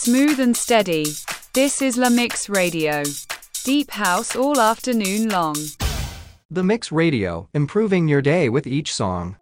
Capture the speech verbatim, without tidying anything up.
Smooth and steady. This is La Mix Radio. Deep house all afternoon long. The Mix Radio, improving your day with each song.